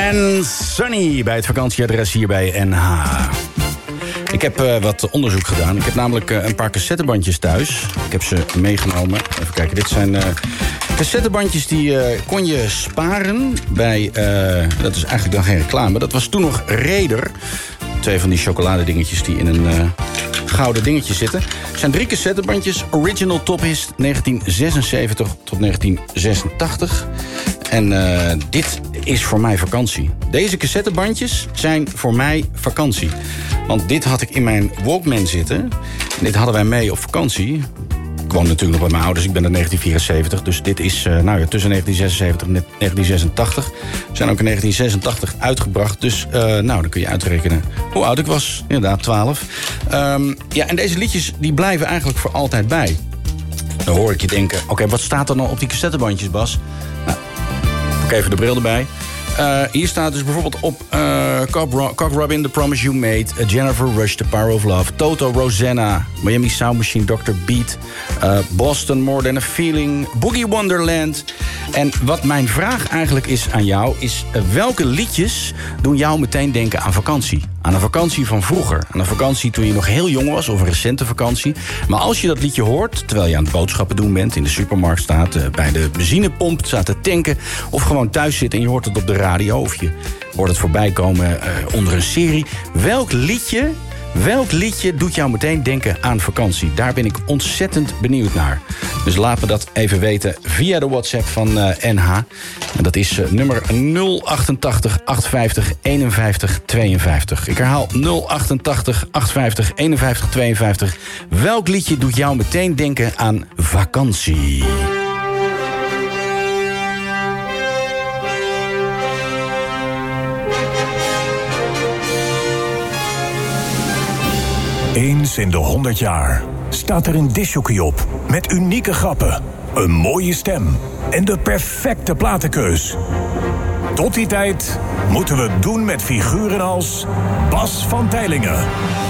En Sunny bij het vakantieadres hier bij NH. Ik heb wat onderzoek gedaan. Ik heb namelijk een paar cassettebandjes thuis. Ik heb ze meegenomen. Even kijken, dit zijn cassettebandjes die kon je sparen bij... dat is eigenlijk dan geen reclame. Dat was toen nog Reder. 2 van die chocoladedingetjes die in een gouden dingetje zitten. Het zijn 3 cassettebandjes. Original Top Hits 1976 tot 1986. En dit is voor mij vakantie. Deze cassettebandjes zijn voor mij vakantie. Want dit had ik in mijn Walkman zitten. En dit hadden wij mee op vakantie. Ik woon natuurlijk nog bij mijn ouders. Ik ben in 1974. Dus dit is tussen 1976 en 1986. Ze zijn ook in 1986 uitgebracht. Dus dan kun je uitrekenen hoe oud ik was. Inderdaad, 12. En deze liedjes die blijven eigenlijk voor altijd bij. Dan hoor ik je denken, oké, wat staat er nou op die cassettebandjes, Bas? Nou, pak even de bril erbij. Hier staat dus bijvoorbeeld op Cock Robin, The Promise You Made, Jennifer Rush, The Power of Love, Toto, Rosanna, Miami Sound Machine, Dr. Beat, Boston, More Than a Feeling, Boogie Wonderland. En wat mijn vraag eigenlijk is aan jou, is welke liedjes doen jou meteen denken aan vakantie? Aan een vakantie van vroeger. Aan een vakantie toen je nog heel jong was, of een recente vakantie. Maar als je dat liedje hoort, terwijl je aan het boodschappen doen bent, in de supermarkt staat, bij de benzinepomp staat te tanken, of gewoon thuis zit en je hoort het op de radio, of je hoort het voorbij komen onder een serie. Welk liedje doet jou meteen denken aan vakantie? Daar ben ik ontzettend benieuwd naar. Dus laat me dat even weten via de WhatsApp van NH. En dat is nummer 088 850 51 52. Ik herhaal 088 850 51 52. Welk liedje doet jou meteen denken aan vakantie? Eens in de 100 jaar staat er een discjockey op met unieke grappen, een mooie stem en de perfecte platenkeus. Tot die tijd moeten we het doen met figuren als Bas van Teylingen,